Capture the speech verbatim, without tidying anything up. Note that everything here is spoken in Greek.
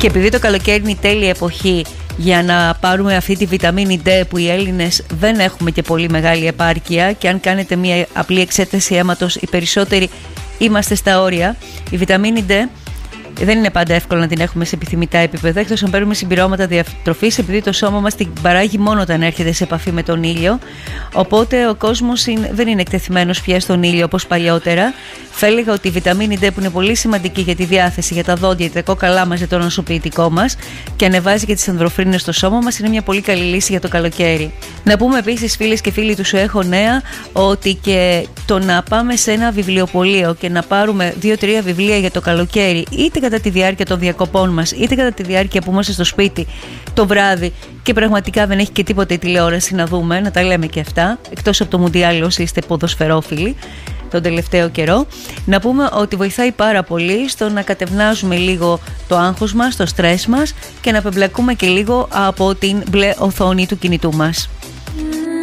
Και επειδή το καλοκαίρι είναι η τέλεια εποχή για να πάρουμε αυτή τη βιταμίνη D που οι Έλληνες δεν έχουμε και πολύ μεγάλη επάρκεια, και αν κάνετε μια απλή εξέταση αίματος οι περισσότεροι είμαστε στα όρια, η βιταμίνη D δεν είναι πάντα εύκολο να την έχουμε σε επιθυμητά επίπεδα, εκτός αν παίρνουμε συμπληρώματα διατροφής, επειδή το σώμα μας την παράγει μόνο όταν έρχεται σε επαφή με τον ήλιο. Οπότε ο κόσμος είναι, δεν είναι εκτεθειμένος πια στον ήλιο όπως παλιότερα. Θα έλεγα ότι η βιταμίνη D, που είναι πολύ σημαντική για τη διάθεση, για τα δόντια, για τα κόκαλά μας, για το νοσοποιητικό μας και ανεβάζει και τις ανδροφρίνες στο σώμα μας, είναι μια πολύ καλή λύση για το καλοκαίρι. Να πούμε επίσης, φίλες και φίλοι του Σου Έχω Νέα, ότι και το να πάμε σε ένα βιβλιοπωλείο και να πάρουμε δύο-τρία βιβλία για το καλοκαίρι, είτε κατά τη διάρκεια των διακοπών μας, είτε κατά τη διάρκεια που είμαστε στο σπίτι το βράδυ και πραγματικά δεν έχει και τίποτα η τηλεόραση να δούμε, να τα λέμε και αυτά, εκτός από το Μουντιάλ όσοι είστε ποδοσφαιρόφιλοι τον τελευταίο καιρό, να πούμε ότι βοηθάει πάρα πολύ στο να κατευνάζουμε λίγο το άγχος μας, το στρες μας και να απεμπλακούμε και λίγο από την μπλε οθόνη του κινητού μας.